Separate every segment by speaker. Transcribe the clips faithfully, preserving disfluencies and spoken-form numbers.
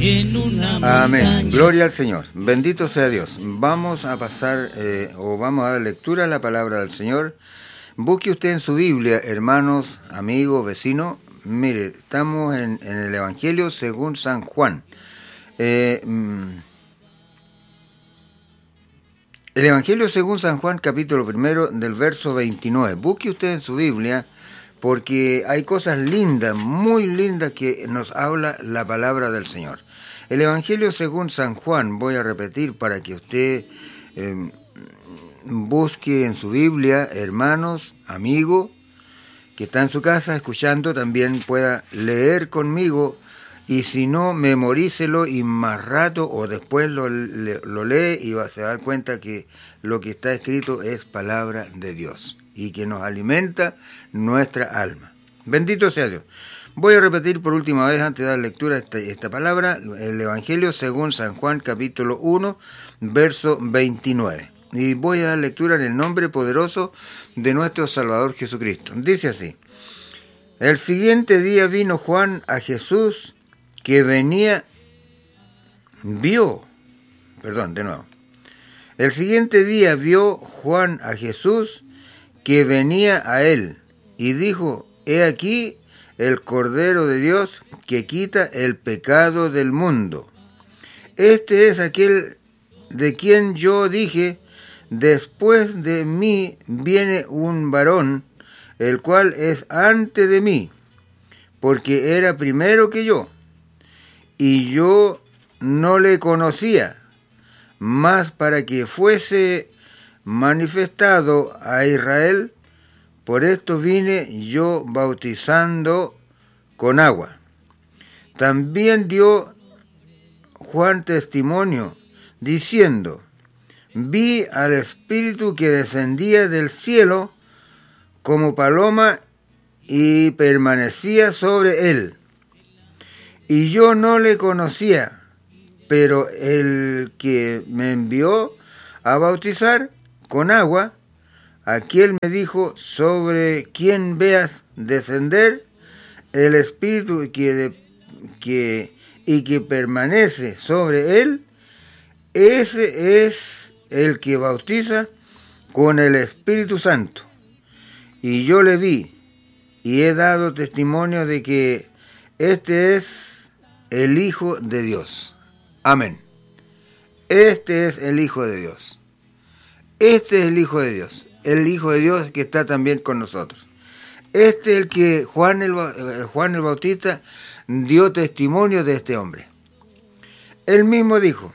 Speaker 1: en una
Speaker 2: Amén.
Speaker 1: montaña.
Speaker 2: Gloria al Señor. Bendito sea Dios. Vamos a pasar eh, o vamos a dar lectura a la palabra del Señor. Busque usted en su Biblia, hermanos, amigos, vecinos. Mire, estamos en, en el Evangelio según San Juan. Eh, el Evangelio según San Juan, capítulo primero, del verso veintinueve. Busque usted en su Biblia, porque hay cosas lindas, muy lindas, que nos habla la palabra del Señor. El Evangelio según San Juan, voy a repetir para que usted eh, busque en su Biblia, hermanos, amigos, que está en su casa escuchando, también pueda leer conmigo, y si no, memorícelo y más rato o después lo, lo lee y va, se va a dar cuenta que lo que está escrito es palabra de Dios y que nos alimenta nuestra alma. Bendito sea Dios. Voy a repetir por última vez antes de dar lectura a esta, esta palabra, el Evangelio según San Juan, capítulo uno, verso veintinueve. Y voy a dar lectura en el nombre poderoso de nuestro Salvador Jesucristo. Dice así: el siguiente día vino Juan a Jesús, que venía, vio, perdón, de nuevo. El siguiente día vio Juan a Jesús, que venía a él, y dijo: he aquí el Cordero de Dios, que quita el pecado del mundo. Este es aquel de quien yo dije: después de mí viene un varón, el cual es antes de mí, porque era primero que yo, y yo no le conocía, mas para que fuese manifestado a Israel, por esto vine yo bautizando con agua. También dio Juan testimonio, diciendo: vi al Espíritu que descendía del cielo como paloma y permanecía sobre él. Y yo no le conocía, pero el que me envió a bautizar con agua, aquel me dijo: sobre quien veas descender el Espíritu que de, que, y que permanece sobre él, ese es el que bautiza con el Espíritu Santo. Y yo le vi, y he dado testimonio de que este es el Hijo de Dios. Amén. Este es el Hijo de Dios. Este es el Hijo de Dios. El Hijo de Dios que está también con nosotros. Este es el que Juan el, Juan el Bautista dio testimonio de este hombre. Él mismo dijo,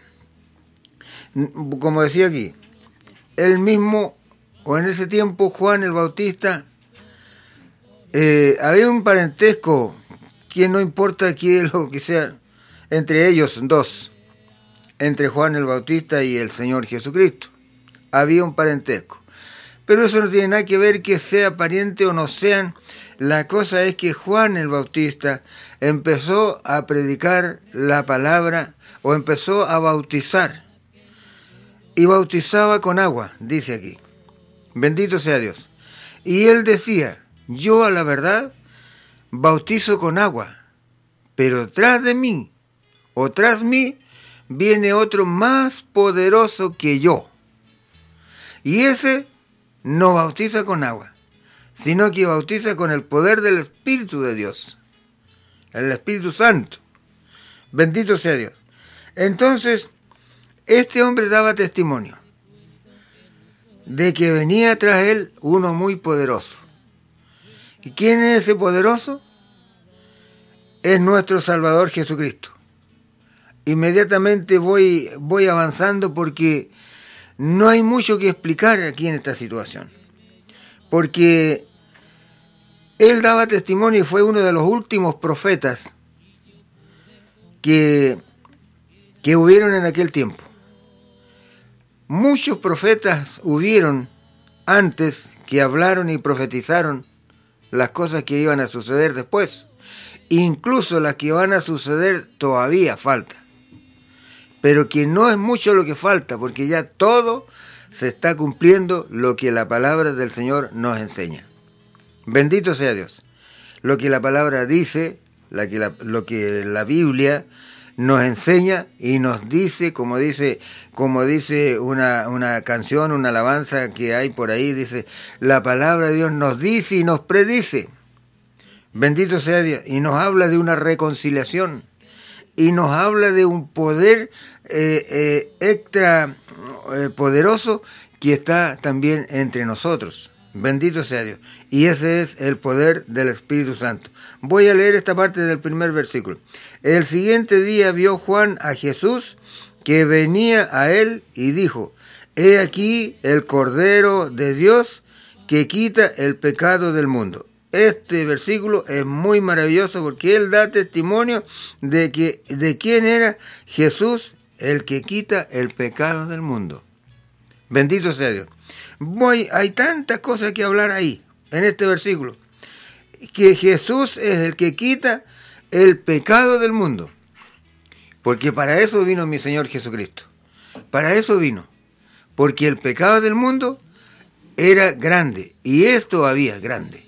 Speaker 2: como decía aquí, él mismo, o en ese tiempo, Juan el Bautista, eh, había un parentesco, que no importa qué es lo que sea, entre ellos dos, entre Juan el Bautista y el Señor Jesucristo. Había un parentesco. Pero eso no tiene nada que ver que sea pariente o no sean. La cosa es que Juan el Bautista empezó a predicar la palabra, o empezó a bautizar. Y bautizaba con agua, dice aquí. Bendito sea Dios. Y él decía: yo a la verdad bautizo con agua, pero tras de mí, o tras mí, viene otro más poderoso que yo. Y ese no bautiza con agua, sino que bautiza con el poder del Espíritu de Dios, el Espíritu Santo. Bendito sea Dios. Entonces, este hombre daba testimonio de que venía tras él uno muy poderoso. ¿Y quién es ese poderoso? Es nuestro Salvador Jesucristo. Inmediatamente voy, voy avanzando porque no hay mucho que explicar aquí en esta situación. Porque él daba testimonio y fue uno de los últimos profetas que, que hubieron en aquel tiempo. Muchos profetas hubieron antes que hablaron y profetizaron las cosas que iban a suceder después. Incluso las que van a suceder todavía falta. Pero que no es mucho lo que falta, porque ya todo se está cumpliendo lo que la palabra del Señor nos enseña. Bendito sea Dios. Lo que la palabra dice, la que la, lo que la Biblia nos enseña y nos dice, como dice, como dice una, una canción, una alabanza que hay por ahí, dice, la palabra de Dios nos dice y nos predice. Bendito sea Dios. Y nos habla de una reconciliación. Y nos habla de un poder eh, eh, extra eh, poderoso que está también entre nosotros. Bendito sea Dios. Y ese es el poder del Espíritu Santo. Voy a leer esta parte del primer versículo. El siguiente día vio Juan a Jesús que venía a él y dijo, he aquí el Cordero de Dios que quita el pecado del mundo. Este versículo es muy maravilloso porque él da testimonio de que de quién era Jesús, el que quita el pecado del mundo. Bendito sea Dios. Voy, hay tantas cosas que hablar ahí, en este versículo. Que Jesús es el que quita el pecado del mundo. Porque para eso vino mi Señor Jesucristo. Para eso vino. Porque el pecado del mundo era grande y es todavía grande.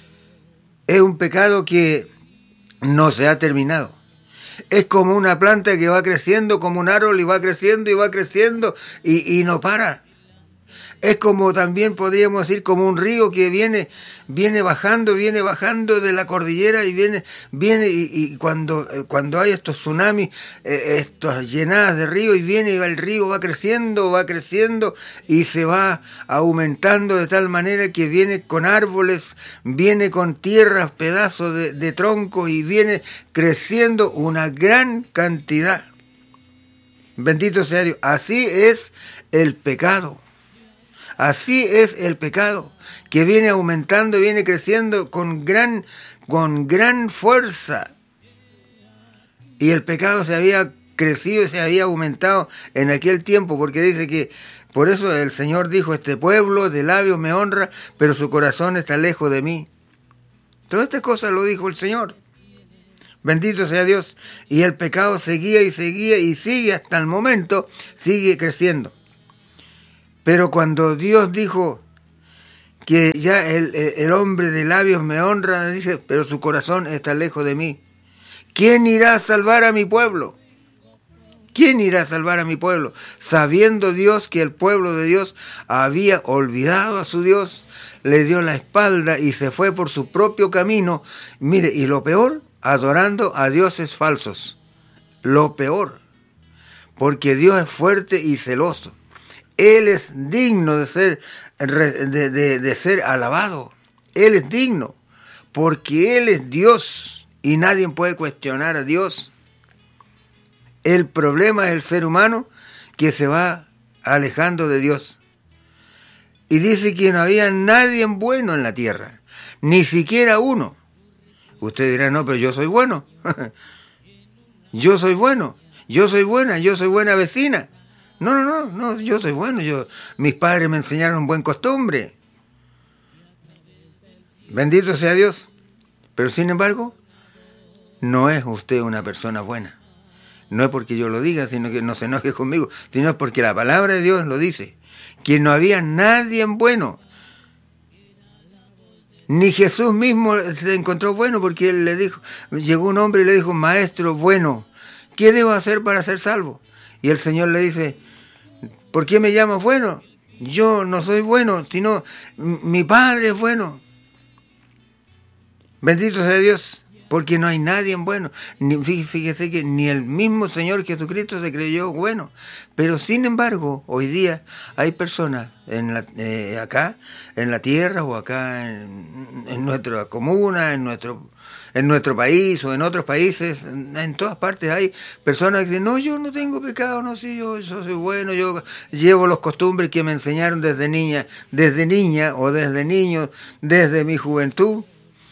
Speaker 2: Es un pecado que no se ha terminado. Es como una planta que va creciendo, como un árbol y va creciendo y va creciendo y, y no para. Es como también podríamos decir como un río que viene, viene bajando, viene bajando de la cordillera y viene, viene y, y cuando, cuando hay estos tsunamis, eh, estas llenadas de río y viene y va, el río va creciendo, va creciendo y se va aumentando de tal manera que viene con árboles, viene con tierras, pedazos de, de troncos y viene creciendo una gran cantidad. Bendito sea Dios. Así es el pecado. Así es el pecado, que viene aumentando, viene creciendo con gran, con gran fuerza. Y el pecado se había crecido y se había aumentado en aquel tiempo, porque dice que, por eso el Señor dijo, este pueblo de labios me honra, pero su corazón está lejos de mí. Todas estas cosas lo dijo el Señor. Bendito sea Dios. Y el pecado seguía y seguía y sigue hasta el momento, sigue creciendo. Pero cuando Dios dijo que ya el, el hombre de labios me honra, dice, pero su corazón está lejos de mí. ¿Quién irá a salvar a mi pueblo? ¿Quién irá a salvar a mi pueblo? Sabiendo Dios que el pueblo de Dios había olvidado a su Dios, le dio la espalda y se fue por su propio camino. Mire, y lo peor, adorando a dioses falsos. Lo peor, porque Dios es fuerte y celoso. Él es digno de ser, de, de, de ser alabado. Él es digno, porque Él es Dios y nadie puede cuestionar a Dios. El problema es el ser humano que se va alejando de Dios. Y dice que no había nadie bueno en la tierra, ni siquiera uno. Usted dirá, no, pero yo soy bueno. Yo soy bueno, yo soy buena, yo soy buena vecina. No, no, no, no, yo soy bueno, yo, mis padres me enseñaron buen costumbre. Bendito sea Dios. Pero sin embargo, no es usted una persona buena. No es porque yo lo diga, sino que no se enoje conmigo, sino porque la palabra de Dios lo dice, que no había nadie bueno. Ni Jesús mismo se encontró bueno, porque él le dijo, llegó un hombre y le dijo, maestro bueno, ¿qué debo hacer para ser salvo? Y el Señor le dice, ¿por qué me llamas bueno? Yo no soy bueno, sino mi Padre es bueno. Bendito sea Dios, porque no hay nadie bueno. Ni, fíjese que ni el mismo Señor Jesucristo se creyó bueno. Pero sin embargo, hoy día hay personas en la, eh, acá, en la tierra o acá en, en nuestra comuna, en nuestro... en nuestro país o en otros países, en todas partes hay personas que dicen, no, yo no tengo pecado, no, sí, yo, yo soy bueno, yo llevo los costumbres que me enseñaron desde niña, desde niña o desde niño, desde mi juventud.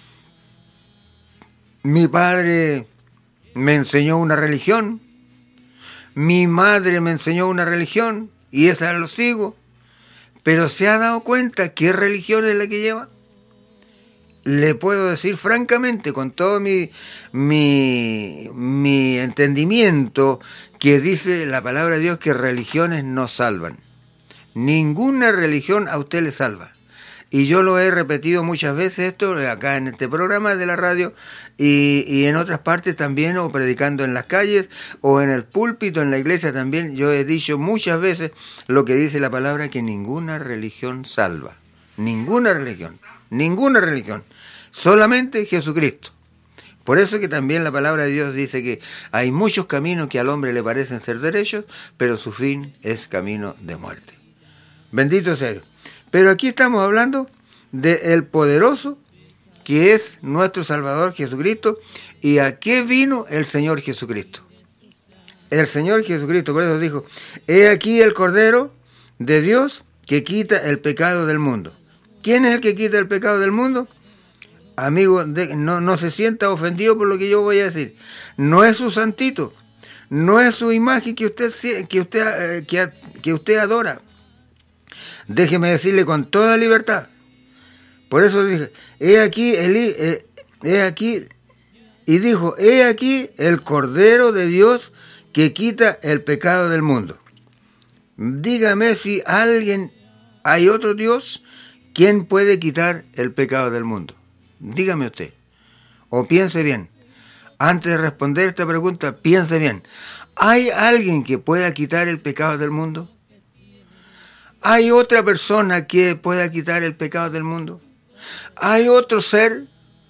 Speaker 2: Mi padre me enseñó una religión, mi madre me enseñó una religión y esa lo sigo, pero ¿se ha dado cuenta qué religión es la que lleva? Le puedo decir francamente, con todo mi, mi, mi entendimiento, que dice la palabra de Dios que religiones no salvan. Ninguna religión a usted le salva. Y yo lo he repetido muchas veces esto acá en este programa de la radio Y, y en otras partes también, o predicando en las calles, o en el púlpito, en la iglesia también, yo he dicho muchas veces lo que dice la palabra, que ninguna religión salva. Ninguna religión. Ninguna religión. Solamente Jesucristo. Por eso que también la palabra de Dios dice que hay muchos caminos que al hombre le parecen ser derechos, pero su fin es camino de muerte. Bendito sea Dios. Pero aquí estamos hablando del poderoso que es nuestro Salvador Jesucristo. ¿Y a qué vino el Señor Jesucristo? El Señor Jesucristo, por eso dijo, he aquí el Cordero de Dios que quita el pecado del mundo. ¿Quién es el que quita el pecado del mundo? Amigo, de, no, no se sienta ofendido por lo que yo voy a decir. No es su santito, no es su imagen que usted, que usted, que, que usted adora. Déjeme decirle con toda libertad. Por eso dije, he aquí, el, eh, he aquí, y dijo, he aquí el Cordero de Dios que quita el pecado del mundo. Dígame si alguien, hay otro Dios, ¿quién puede quitar el pecado del mundo? Dígame usted, o piense bien. Antes de responder esta pregunta, piense bien. ¿Hay alguien que pueda quitar el pecado del mundo? ¿Hay otra persona que pueda quitar el pecado del mundo? ¿Hay otro ser?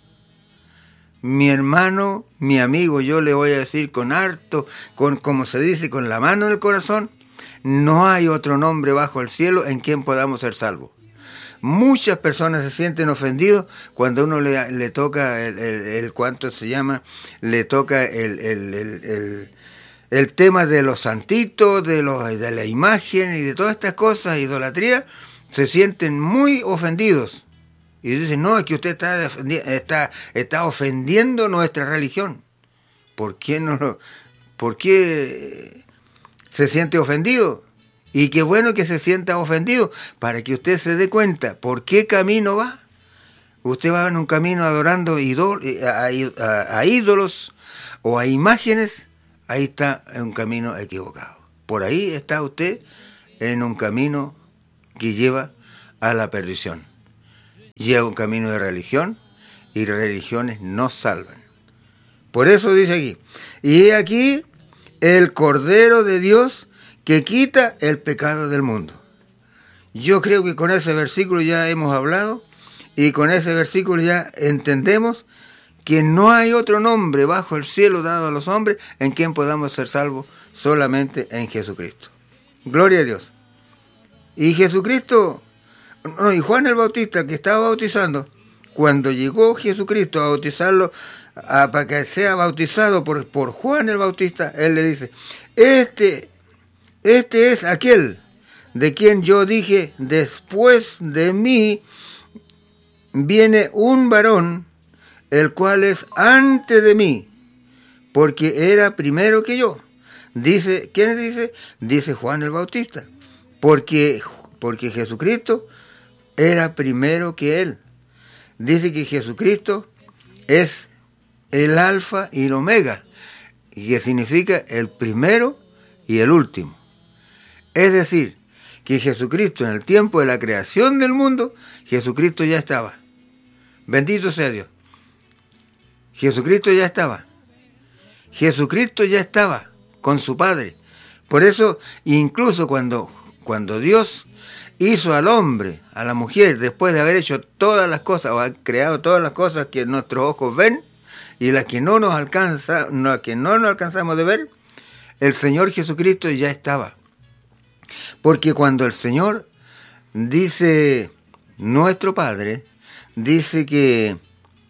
Speaker 2: Mi hermano, mi amigo, yo le voy a decir con harto, con, como se dice, con la mano en el corazón, no hay otro nombre bajo el cielo en quien podamos ser salvos. Muchas personas se sienten ofendidos cuando uno le, le toca el, el, el ¿cuánto se llama? Le toca el, el, el, el, el tema de los santitos, de, los, de la imagen y de todas estas cosas, idolatría, se sienten muy ofendidos. Y dicen, no, es que usted está, está, está ofendiendo nuestra religión. ¿Por qué no lo, por qué se siente ofendido? Y qué bueno que se sienta ofendido, para que usted se dé cuenta por qué camino va. Usted va en un camino adorando ídol, a, a, a ídolos o a imágenes, ahí está en un camino equivocado. Por ahí está usted en un camino que lleva a la perdición. Lleva un camino de religión, y religiones no salvan. Por eso dice aquí, y he aquí el Cordero de Dios que quita el pecado del mundo. Yo creo que con ese versículo ya hemos hablado, y con ese versículo ya entendemos que no hay otro nombre bajo el cielo dado a los hombres en quien podamos ser salvos, solamente en Jesucristo. Gloria a Dios. Y Jesucristo, no, y Juan el Bautista, que estaba bautizando, cuando llegó Jesucristo a bautizarlo, a, para que sea bautizado por, por Juan el Bautista, él le dice, este, este es aquel de quien yo dije, después de mí viene un varón, el cual es antes de mí, porque era primero que yo. Dice, ¿quién dice? Dice Juan el Bautista, porque, porque Jesucristo era primero que él. Dice que Jesucristo es el alfa y el omega, y que significa el primero y el último. Es decir, que Jesucristo en el tiempo de la creación del mundo, Jesucristo ya estaba. Bendito sea Dios. Jesucristo ya estaba. Jesucristo ya estaba con su Padre. Por eso, incluso cuando, cuando Dios hizo al hombre, a la mujer, después de haber hecho todas las cosas, o ha creado todas las cosas que nuestros ojos ven, y las que no nos alcanza, las que no nos alcanzamos de ver, el Señor Jesucristo ya estaba. Porque cuando el Señor dice, nuestro Padre, dice que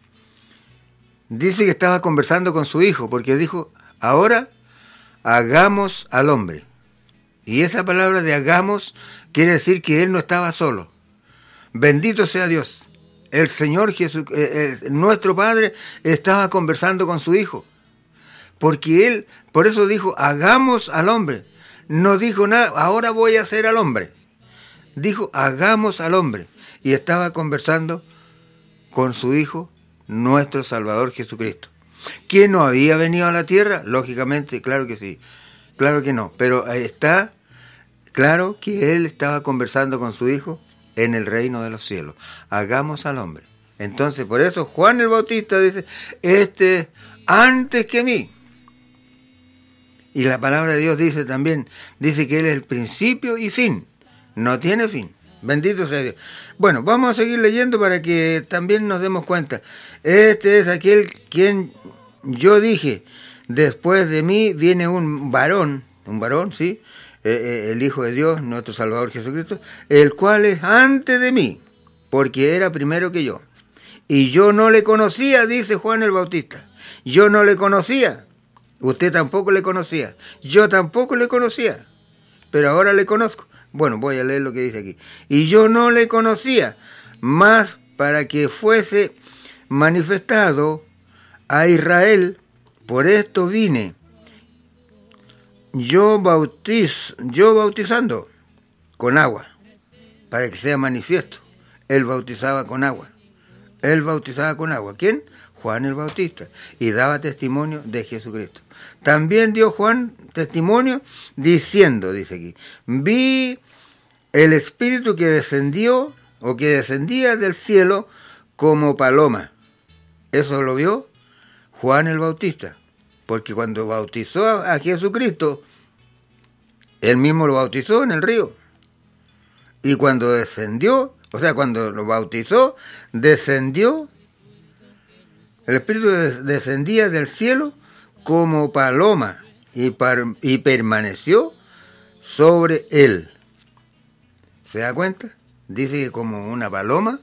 Speaker 2: dice que estaba conversando con su Hijo, porque dijo, ahora hagamos al hombre. Y esa palabra de hagamos quiere decir que Él no estaba solo. Bendito sea Dios. El Señor Jesús, eh, eh, nuestro Padre, estaba conversando con su Hijo. Porque Él, por eso dijo, hagamos al hombre. No dijo nada, ahora voy a hacer al hombre. Dijo, hagamos al hombre. Y estaba conversando con su Hijo, nuestro Salvador Jesucristo. ¿Quién no había venido a la tierra? Lógicamente, claro que sí. Claro que no. Pero está claro que Él estaba conversando con su Hijo en el reino de los cielos. Hagamos al hombre. Entonces, por eso Juan el Bautista dice, este es antes que mí. Y la palabra de Dios dice también, dice que Él es el principio y fin, no tiene fin. Bendito sea Dios. Bueno, vamos a seguir leyendo para que también nos demos cuenta. Este es aquel quien yo dije, después de mí viene un varón, un varón, ¿sí? Eh, eh, el Hijo de Dios, nuestro Salvador Jesucristo, el cual es antes de mí, porque era primero que yo. Y yo no le conocía, dice Juan el Bautista. Yo no le conocía. Usted tampoco le conocía. Yo tampoco le conocía. Pero ahora le conozco. Bueno, voy a leer lo que dice aquí. Y yo no le conocía, más para que fuese manifestado a Israel. Por esto vine. Yo bautiz, yo bautizando con agua, para que sea manifiesto. Él bautizaba con agua. Él bautizaba con agua. ¿Quién? Juan el Bautista. Y daba testimonio de Jesucristo. También dio Juan testimonio diciendo, dice aquí, vi el Espíritu que descendió o que descendía del cielo como paloma. Eso lo vio Juan el Bautista. Porque cuando bautizó a Jesucristo, él mismo lo bautizó en el río. Y cuando descendió, o sea, cuando lo bautizó, descendió, el Espíritu descendía del cielo como paloma y, par, y permaneció sobre él. ¿Se da cuenta? Dice que como una paloma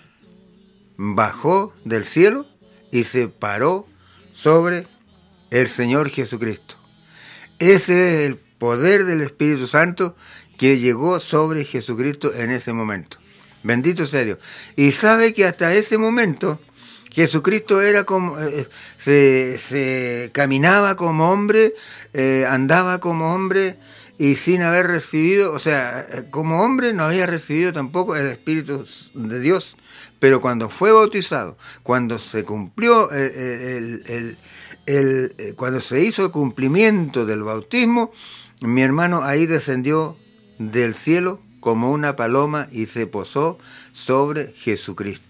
Speaker 2: bajó del cielo y se paró sobre el Señor Jesucristo. Ese es el poder del Espíritu Santo que llegó sobre Jesucristo en ese momento. Bendito sea Dios. Y sabe que hasta ese momento Jesucristo era como eh, se, se caminaba como hombre, eh, andaba como hombre y sin haber recibido, o sea, como hombre no había recibido tampoco el Espíritu de Dios, pero cuando fue bautizado, cuando se cumplió el, el, el, el, el cuando se hizo el cumplimiento del bautismo, mi hermano ahí descendió del cielo como una paloma y se posó sobre Jesucristo.